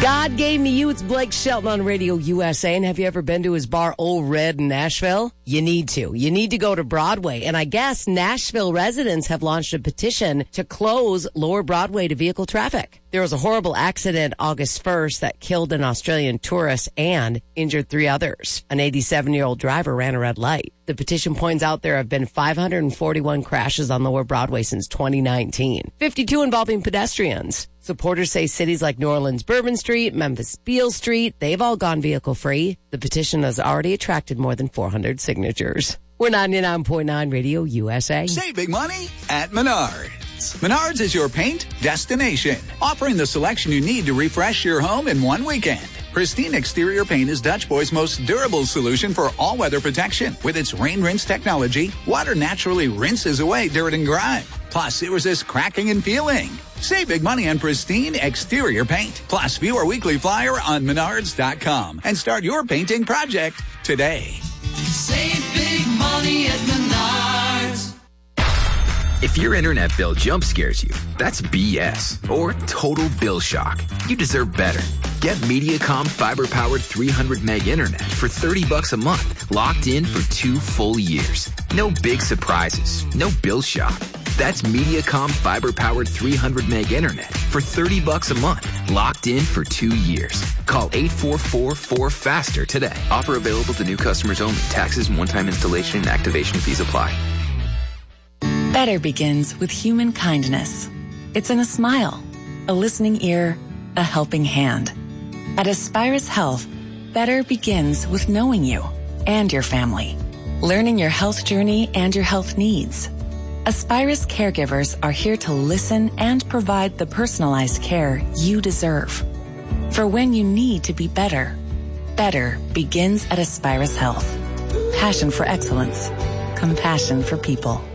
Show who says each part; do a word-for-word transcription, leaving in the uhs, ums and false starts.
Speaker 1: God Gave Me You. It's Blake Shelton on Radio U S A. And have you ever been to his bar, Old Red in Nashville? You need to. You need to go to Broadway. And I guess Nashville residents have launched a petition to close Lower Broadway to vehicle traffic. There was a horrible accident August first that killed an Australian tourist and injured three others. An eighty-seven-year-old driver ran a red light. The petition points out there have been five hundred forty-one crashes on Lower Broadway since twenty nineteen, fifty-two involving pedestrians. Supporters say cities like New Orleans Bourbon Street, Memphis Beale Street, they've all gone vehicle-free. The petition has already attracted more than four hundred signatures. We're ninety-nine point nine Radio U S A.
Speaker 2: Save big money at Menards. Menards is your paint destination, offering the selection you need to refresh your home in one weekend. Pristine Exterior Paint is Dutch Boy's most durable solution for all-weather protection. With its rain rinse technology, water naturally rinses away dirt and grime. Plus, it resists cracking and peeling. Save big money on Pristine Exterior Paint. Plus, view our weekly flyer on menards dot com and start your painting project today.
Speaker 3: Save big money at Menards.
Speaker 4: If your internet bill jump scares you, that's B S or total bill shock. You deserve better. Get Mediacom fiber-powered three hundred meg internet for thirty bucks a month, locked in for two full years. No big surprises, no bill shock. That's Mediacom fiber-powered three hundred meg internet for thirty bucks a month, locked in for two years. Call eight four four four faster today. Offer available to new customers only. Taxes and one-time installation and activation fees apply.
Speaker 5: Better begins with human kindness. It's in a smile, a listening ear, a helping hand. At Aspirus Health, better begins with knowing you and your family, learning your health journey and your health needs. Aspirus caregivers are here to listen and provide the personalized care you deserve. For when you need to be better, better begins at Aspirus Health. Passion for excellence, compassion for people.